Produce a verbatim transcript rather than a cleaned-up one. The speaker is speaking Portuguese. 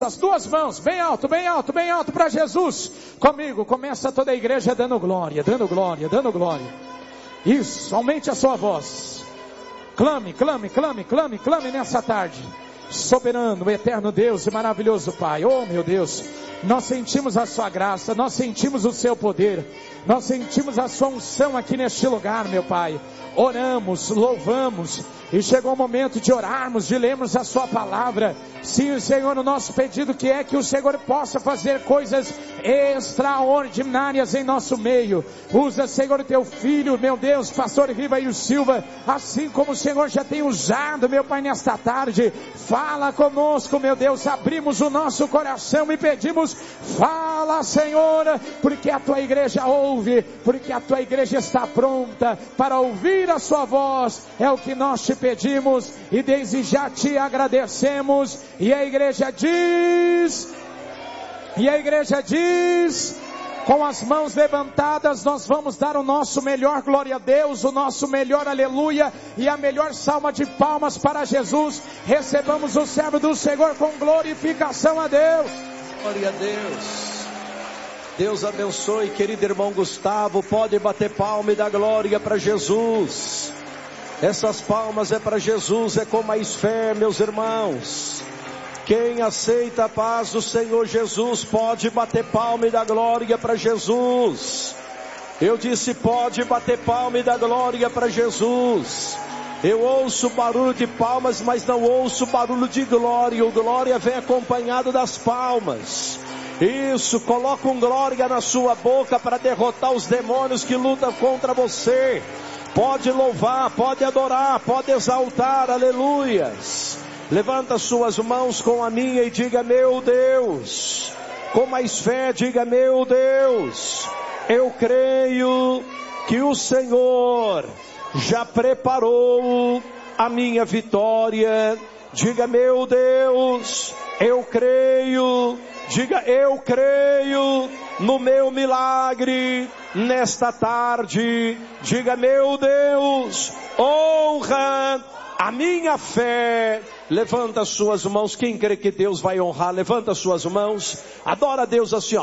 As duas mãos, bem alto, bem alto, bem alto para Jesus. Comigo, começa toda a igreja dando glória, dando glória, dando glória. Isso, aumente a sua voz. Clame, clame, clame, clame, clame nessa tarde. Soberano, eterno Deus e maravilhoso Pai. Oh meu Deus, nós sentimos a sua graça, nós sentimos o seu poder, nós sentimos a sua unção aqui neste lugar, meu Pai. Oramos, louvamos, e chegou o momento de orarmos, de lermos a sua palavra. Sim, Senhor, o nosso pedido que é que o Senhor possa fazer coisas extraordinárias em nosso meio. Usa, Senhor, o teu filho, meu Deus, pastor Rivair Silva, assim como o Senhor já tem usado, meu Pai, nesta tarde. Fala conosco, meu Deus, abrimos o nosso coração e pedimos, fala, Senhor, porque a tua igreja ouve, porque a tua igreja está pronta para ouvir a sua voz. É o que nós te pedimos e desde já te agradecemos. E a igreja diz, e a igreja diz, com as mãos levantadas, nós vamos dar o nosso melhor glória a Deus, o nosso melhor aleluia e a melhor salva de palmas para Jesus. Recebamos o servo do Senhor com glorificação a Deus. Glória a Deus. Deus abençoe, querido irmão Gustavo. Pode bater palma e dar glória para Jesus. Essas palmas é para Jesus, é com mais fé, meus irmãos. Quem aceita a paz do Senhor Jesus, pode bater palma e dar glória para Jesus. Eu disse, pode bater palma e dar glória para Jesus. Eu ouço barulho de palmas, mas não ouço barulho de glória. O glória vem acompanhado das palmas. Isso, coloca um glória na sua boca para derrotar os demônios que lutam contra você. Pode louvar, pode adorar, pode exaltar, aleluias. Levanta suas mãos com a minha e diga, meu Deus. Com mais fé, diga, meu Deus. Eu creio que o Senhor já preparou a minha vitória. Diga, meu Deus, eu creio. Diga, eu creio no meu milagre nesta tarde. Diga, meu Deus, honra a minha fé. Levanta suas mãos. Quem crê que Deus vai honrar, levanta suas mãos. Adora a Deus assim, ó.